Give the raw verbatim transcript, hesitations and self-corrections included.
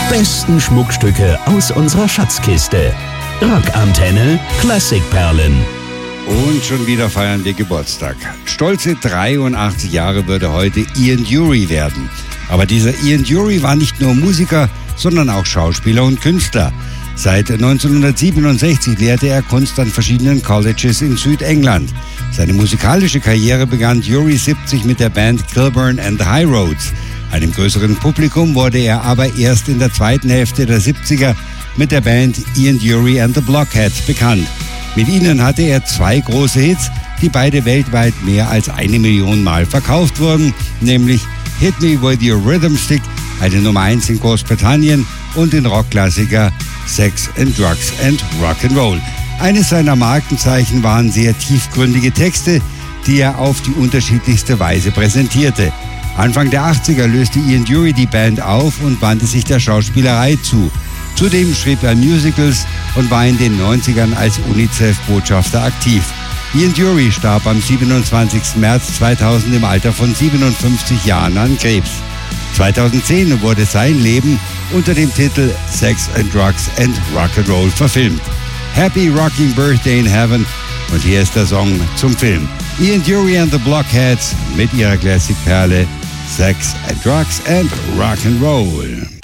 besten Schmuckstücke aus unserer Schatzkiste. Rockantenne Klassikperlen. Und schon wieder feiern wir Geburtstag. Stolze dreiundachtzig Jahre würde heute Ian Dury werden. Aber dieser Ian Dury war nicht nur Musiker, sondern auch Schauspieler und Künstler. Seit neunzehnhundertsiebenundsechzig lehrte er Kunst an verschiedenen Colleges in Südengland. Seine musikalische Karriere begann Dury siebzig mit der Band Kilburn and the High Roads. Einem größeren Publikum wurde er aber erst in der zweiten Hälfte der siebziger mit der Band Ian Dury and the Blockheads bekannt. Mit ihnen hatte er zwei große Hits, die beide weltweit mehr als eine Million Mal verkauft wurden, nämlich Hit Me With Your Rhythm Stick, eine Nummer eins in Großbritannien, und den Rockklassiker Sex and Drugs and Rock'n'Roll. Eines seiner Markenzeichen waren sehr tiefgründige Texte, die er auf die unterschiedlichste Weise präsentierte. Anfang der achtziger löste Ian Dury die Band auf und wandte sich der Schauspielerei zu. Zudem schrieb er Musicals und war in den neunzigern als UNICEF-Botschafter aktiv. Ian Dury starb am siebenundzwanzigsten März zweitausend im Alter von siebenundfünfzig Jahren an Krebs. zweitausendzehn wurde sein Leben unter dem Titel Sex and Drugs and Rock'n'Roll verfilmt. Happy Rocking Birthday in Heaven, und hier ist der Song zum Film. Ian Dury and the Blockheads mit ihrer Klassikperle Sex and Drugs and Rock'n'Roll.